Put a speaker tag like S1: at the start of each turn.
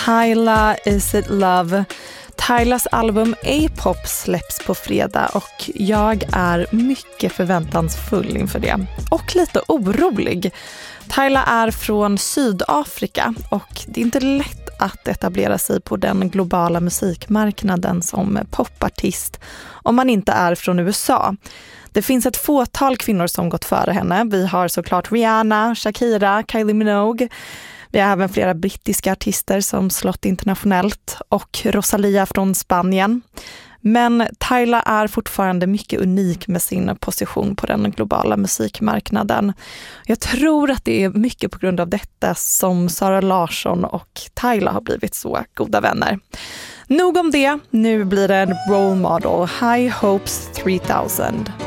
S1: Tyla, Is It Love. Tylas album A-pop släpps på fredag och jag är mycket förväntansfull inför det. Och lite orolig. Tyla är från Sydafrika och det är inte lätt att etablera sig på den globala musikmarknaden som popartist om man inte är från USA. Det finns ett fåtal kvinnor som gått före henne. Vi har såklart Rihanna, Shakira, Kylie Minogue. Vi har även flera brittiska artister som slått internationellt och Rosalía från Spanien. Men Tyla är fortfarande mycket unik med sin position på den globala musikmarknaden. Jag tror att det är mycket på grund av detta som Zara Larsson och Tyla har blivit så goda vänner. Nog om det, nu blir det en role model, High Hopes 3000.